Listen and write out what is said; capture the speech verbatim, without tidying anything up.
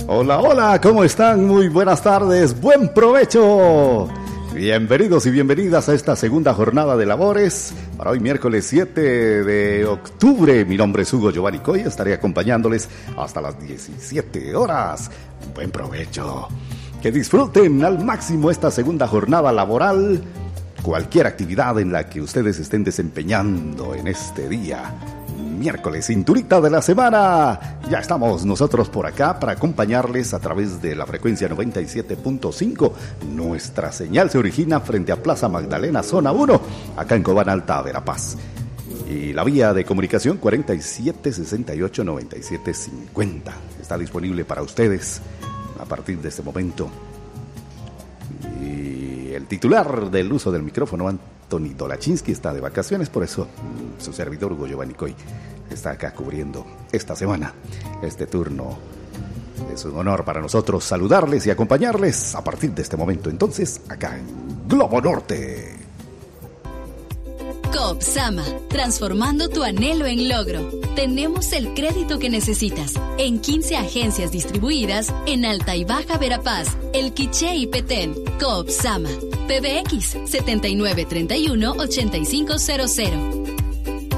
Hola, hola, ¿cómo están? Muy buenas tardes, buen provecho. Bienvenidos y bienvenidas a esta segunda jornada de labores para hoy miércoles siete de octubre. Mi nombre es Hugo Giovanni Coy, estaré acompañándoles hasta las diecisiete horas. Buen provecho. Que disfruten al máximo esta segunda jornada laboral, cualquier actividad en la que ustedes estén desempeñando en este día. Miércoles, cinturita de la semana. Ya estamos nosotros por acá para acompañarles a través de la frecuencia noventa y siete punto cinco. Nuestra señal se origina frente a Plaza Magdalena, zona uno, acá en Cobán Alta, Verapaz. Y la vía de comunicación cuarenta y siete sesenta y ocho noventa y siete cincuenta. Está disponible para ustedes a partir de este momento. Y el titular del uso del micrófono, Anthony Dolachinsky, está de vacaciones, por eso su servidor Hugo Giovanni Coy está acá cubriendo esta semana este turno. Es un honor para nosotros saludarles y acompañarles a partir de este momento, entonces, acá en Globo Norte. Copsama, transformando tu anhelo en logro. Tenemos el crédito que necesitas en quince agencias distribuidas en Alta y Baja Verapaz, El Quiché y Petén. Copsama, P B X setenta y nueve treinta y uno ochenta y cinco cero cero.